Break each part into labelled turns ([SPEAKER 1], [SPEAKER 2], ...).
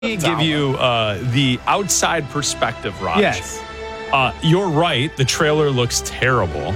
[SPEAKER 1] me give you the outside perspective, Raj.
[SPEAKER 2] Yes.
[SPEAKER 1] You're right. The trailer looks terrible.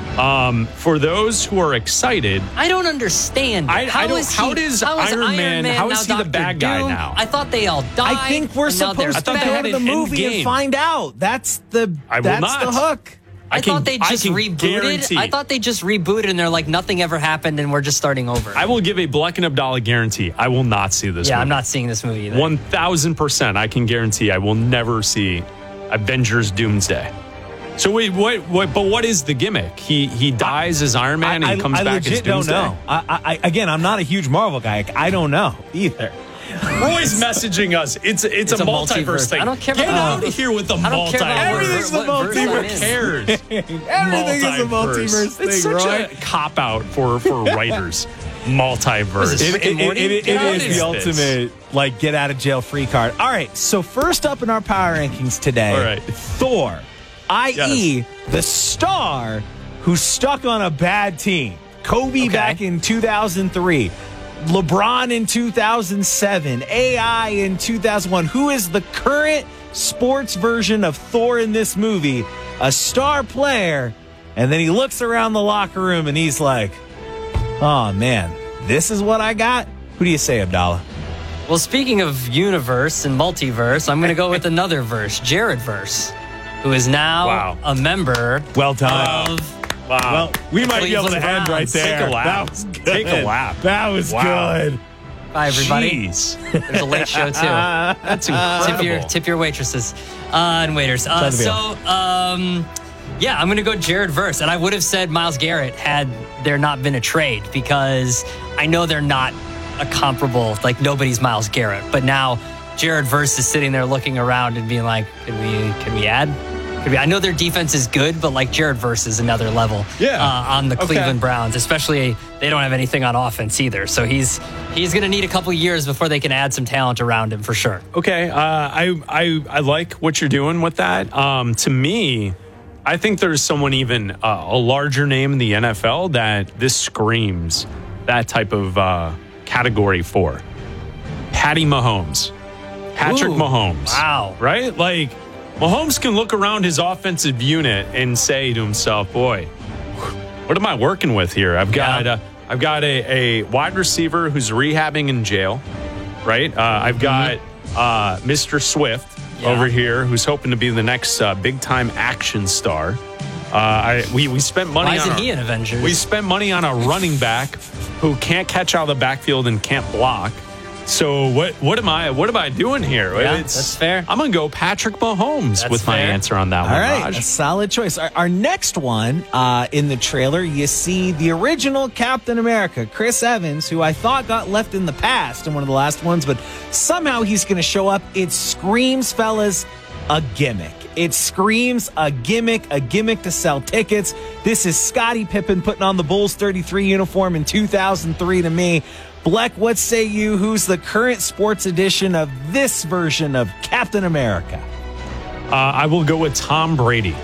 [SPEAKER 1] For those who are excited,
[SPEAKER 3] I don't understand.
[SPEAKER 1] How does Iron Man? How is he the bad guy
[SPEAKER 3] Doom?
[SPEAKER 1] now?
[SPEAKER 3] I thought they all died.
[SPEAKER 2] I think we're supposed to go to the movie and find out. That's the hook.
[SPEAKER 3] I thought they just rebooted.
[SPEAKER 1] Guarantee.
[SPEAKER 3] I thought they just rebooted and they're like, nothing ever happened and we're just starting over.
[SPEAKER 1] I will give a Black and Abdallah guarantee. I will not see this movie.
[SPEAKER 3] I'm not seeing this movie either.
[SPEAKER 1] 1,000%. I can guarantee I will never see Avengers Doomsday. So wait, what? But what is the gimmick? He dies as Iron Man and he comes back as Doomsday?
[SPEAKER 2] I legit don't know. Again, I'm not a huge Marvel guy. I don't know either.
[SPEAKER 1] Roy's messaging us. It's a multiverse thing.
[SPEAKER 3] I don't care
[SPEAKER 1] Get
[SPEAKER 3] about
[SPEAKER 1] out of here with the multiverse.
[SPEAKER 2] Everything's the multiverse.
[SPEAKER 1] Who cares?
[SPEAKER 2] Everything is a multiverse thing,
[SPEAKER 1] It's such
[SPEAKER 2] Roy.
[SPEAKER 1] a cop-out for writers. Multiverse.
[SPEAKER 2] It is the ultimate, like, get-out-of-jail-free card. All right, so first up in our power rankings today,
[SPEAKER 1] All right.
[SPEAKER 2] Thor, i.e. the star who stuck on a bad team. Kobe back in 2003. LeBron in 2007, AI in 2001. Who is the current sports version of Thor in this movie? A star player, and then he looks around the locker room and he's like, oh man, this is what I got? Who do you say, Abdallah?
[SPEAKER 3] Well, speaking of universe and multiverse, I'm going to go with another verse, Jared Verse, who is now a member
[SPEAKER 2] well done.
[SPEAKER 3] of...
[SPEAKER 1] Wow.
[SPEAKER 2] Well, we might be able to end right there.
[SPEAKER 1] Take a lap.
[SPEAKER 2] That was good.
[SPEAKER 1] Take a lap.
[SPEAKER 2] That was good.
[SPEAKER 3] Bye, everybody.
[SPEAKER 1] Jeez.
[SPEAKER 3] There's a late show, too.
[SPEAKER 1] That's incredible.
[SPEAKER 3] Tip your waitresses and waiters. I'm going to go Jared Verse. And I would have said Myles Garrett had there not been a trade because I know they're not a comparable, like nobody's Myles Garrett. But now Jared Verse is sitting there looking around and being like, can we add? I know their defense is good, but like Jared Verse is another level on the Cleveland Browns, especially they don't have anything on offense either. So he's going to need a couple years before they can add some talent around him for sure.
[SPEAKER 1] Okay, I like what you're doing with that. To me, I think there's someone even a larger name in the NFL that this screams that type of category for. Patty Mahomes. Patrick Mahomes.
[SPEAKER 3] Wow.
[SPEAKER 1] Right? Like, Mahomes can look around his offensive unit and say to himself, boy, what am I working with here? I've got a wide receiver who's rehabbing in jail, right? I've got Mr. Swift over here who's hoping to be the next big-time action star. We spent money
[SPEAKER 3] Why isn't he an Avengers?
[SPEAKER 1] We spent money on a running back who can't catch out of the backfield and can't block. So what am I doing here?
[SPEAKER 3] Yeah, that's fair.
[SPEAKER 1] I'm going to go Patrick Mahomes with my answer on that one,
[SPEAKER 2] All right,
[SPEAKER 1] Raj.
[SPEAKER 2] a solid choice. Our next one, in the trailer, you see the original Captain America, Chris Evans, who I thought got left in the past in one of the last ones, but somehow he's going to show up. It screams, fellas, a gimmick. It screams a gimmick to sell tickets. This is Scottie Pippen putting on the Bulls 33 uniform in 2003 to me. Bleck, what say you? Who's the current sports edition of this version of Captain America?
[SPEAKER 1] I will go with Tom Brady.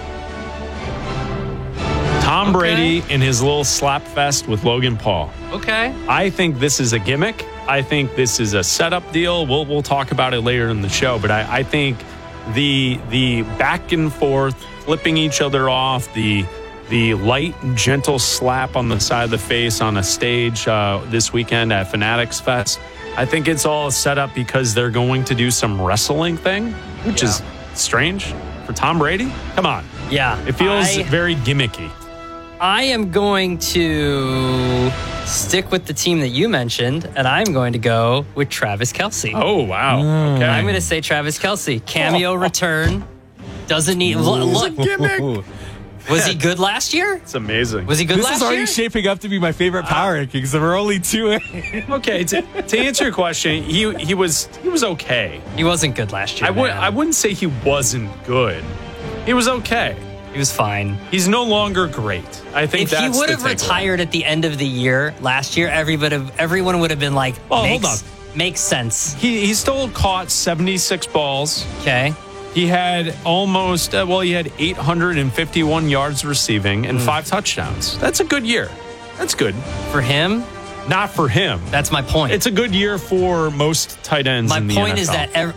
[SPEAKER 1] Tom Brady in his little slap fest with Logan Paul.
[SPEAKER 3] Okay.
[SPEAKER 1] I think this is a gimmick. I think this is a setup deal. We'll talk about it later in the show, but I think the back and forth, flipping each other off, the light, gentle slap on the side of the face on a stage this weekend at Fanatics Fest. I think it's all set up because they're going to do some wrestling thing, which is strange for Tom Brady. Come on.
[SPEAKER 3] Yeah.
[SPEAKER 1] It feels very gimmicky.
[SPEAKER 3] I am going to stick with the team that you mentioned, and I'm going to go with Travis Kelce.
[SPEAKER 1] Oh, wow. Okay.
[SPEAKER 3] I'm going to say Travis Kelce. Cameo return. Doesn't need... Look.
[SPEAKER 1] Gimmick.
[SPEAKER 3] Was he good last year?
[SPEAKER 1] It's amazing.
[SPEAKER 3] Was he good last year?
[SPEAKER 2] This is already shaping up to be my favorite power rankings. There were only two.
[SPEAKER 1] Okay, to answer your question, he was okay.
[SPEAKER 3] He wasn't good last year.
[SPEAKER 1] I wouldn't say he wasn't good. He was okay.
[SPEAKER 3] He was fine.
[SPEAKER 1] He's no longer great. I think
[SPEAKER 3] if
[SPEAKER 1] that's
[SPEAKER 3] he would have retired at the end of the year last year, everyone would have been like,
[SPEAKER 1] hold on.
[SPEAKER 3] Makes sense.
[SPEAKER 1] He still caught 76 balls.
[SPEAKER 3] Okay.
[SPEAKER 1] He had almost, he had 851 yards receiving and 5 touchdowns. That's a good year. That's good.
[SPEAKER 3] For him?
[SPEAKER 1] not for him.
[SPEAKER 3] That's my point.
[SPEAKER 1] It's a good year for most tight ends.
[SPEAKER 3] My
[SPEAKER 1] in the
[SPEAKER 3] point
[SPEAKER 1] NFL.
[SPEAKER 3] is that